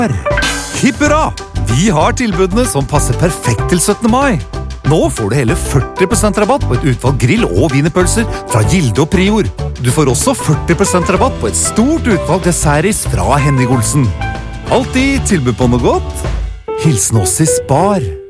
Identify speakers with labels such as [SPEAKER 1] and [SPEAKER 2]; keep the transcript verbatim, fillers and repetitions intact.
[SPEAKER 1] Hipp hurra! Vi har tilbudene som passer perfekt til syttende mai. Nå får du hele førti prosent rabatt på et utvalg grill- og wienerpølser fra Gilde og Prior. Du får også førti prosent rabatt på et stort utvalg dessertis fra Henning Olsen. Alltid tilbud på noe godt. Hilsen oss i Spar.